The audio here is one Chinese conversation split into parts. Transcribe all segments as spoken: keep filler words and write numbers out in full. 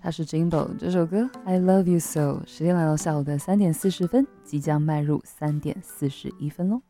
他是 Jimbo， 这首歌 I Love You So。 时间来到下午的三点四十分，即将迈入三点四十一分咯。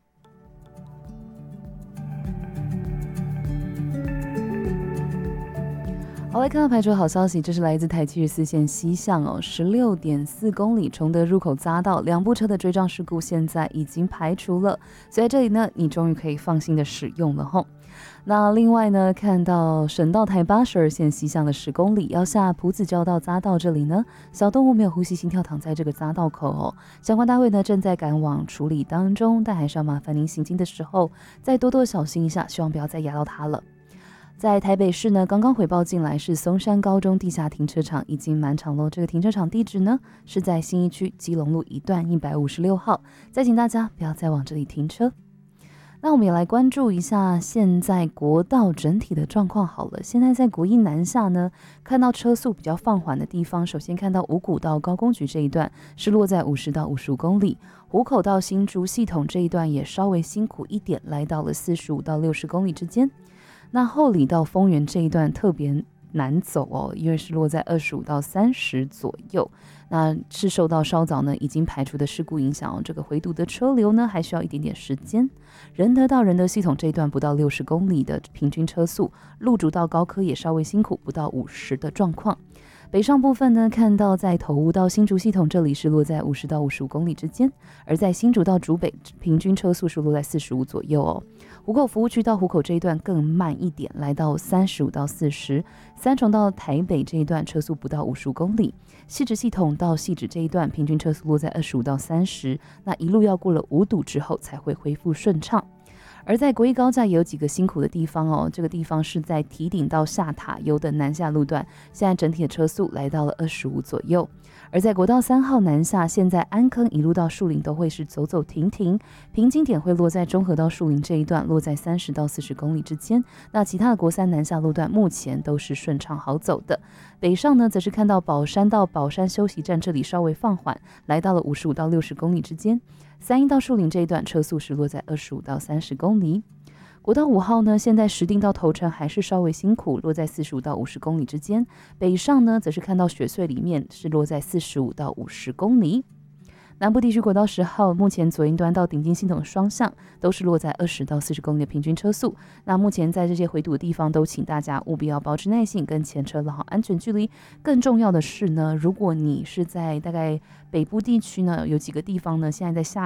好，来看到排除好消息，这是来自台七十四线西向哦，十六点四公里崇德入口匝道两部车的追撞事故现在已经排除了，所以在这里呢，你终于可以放心的使用了吼。那另外呢，看到省道台八十二线西向的十公里要下埔子交道匝道这里呢，小动物没有呼吸心跳躺在这个匝道口哦，相关单位呢正在赶往处理当中，但还是要麻烦您行经的时候再多多小心一下，希望不要再压到它了。在台北市呢，刚刚回报进来是松山高中地下停车场已经满场咯，这个停车场地址呢是在信义区基隆路一段一百五十六号，再请大家不要再往这里停车。那我们也来关注一下现在国道整体的状况好了。现在在国一南下呢，看到车速比较放缓的地方，首先看到五股到高工局这一段是落在五十到五十五公里，湖口到新竹系统这一段也稍微辛苦一点，来到了四十五到六十公里之间。那后里到丰原这一段特别难走哦，因为是落在二十五到三十左右。那是受到稍早呢已经排除的事故影响哦，这个回堵的车流呢还需要一点点时间。仁德到仁德系统这一段不到六十公里的平均车速，路竹到高科也稍微辛苦，不到五十的状况。北上部分呢，看到在头屋到新竹系统这里是落在五十到五十五公里之间，而在新竹到竹北平均车速是落在四十五左右哦。湖口服务区到湖口这一段更慢一点，来到三十五到四十。三重到台北这一段车速不到五十五公里，汐止系统到汐止这一段平均车速落在二十五到三十，那一路要过了五堵之后才会恢复顺畅。而在国一高架也有几个辛苦的地方哦，这个地方是在堤顶到下塔油的南下路段，现在整体的车速来到了二十五左右。而在国道三号南下，现在安坑一路到树林都会是走走停停，瓶颈点会落在中和到树林这一段，落在三十到四十公里之间。那其他的国三南下路段目前都是顺畅好走的。北上呢，则是看到宝山到宝山休息站这里稍微放缓，来到了五十五到六十公里之间。三一到树林这一段车速是落在二十五到三十公里。国道五号呢，现在石碇到头城还是稍微辛苦，落在四十五到五十公里之间。北上呢，则是看到雪隧里面是落在四十五到五十公里。南部地区国道十号，目前左营端到顶金系统双向都是落在二十到四十公里的平均车速。那目前在这些回堵的地方，都请大家务必要保持耐性，跟前车拉好安全距离。更重要的是呢，如果你是在大概北部地区呢，有几个地方呢，现在在下